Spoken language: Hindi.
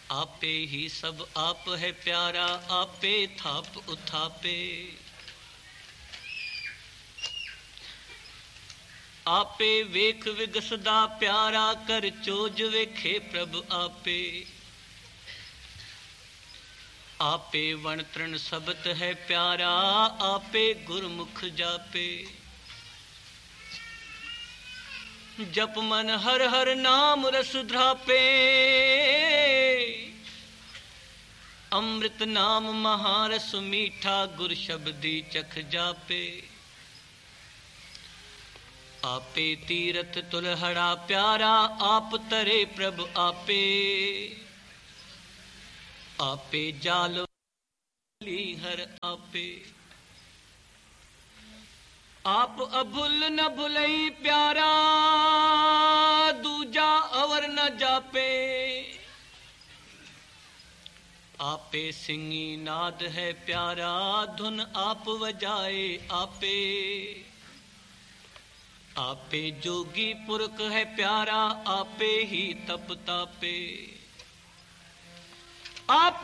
आपे ही सब आप है प्यारा, आपे थाप उथापे। आपे वेख विगसदा प्यारा, कर चोज वेखे प्रभ आपे। आपे वण तृण सबत है प्यारा, आपे गुरमुख जापे। जप मन हर हर नाम रस ध्रापे, अमृत नाम महारस मीठा, गुर शब्दी चख जापे। आपे तीरथ तुलहड़ा प्यारा, आप तरे प्रभ आपे। आपे जाल हर आपे। आप अभुल न भुलई प्यारा, दूजा अवर न जापे। आपे सिंगी नाद है प्यारा, धुन आप बजाए आपे। आपे जोगी पुरख है प्यारा, आपे ही तप तापे। आप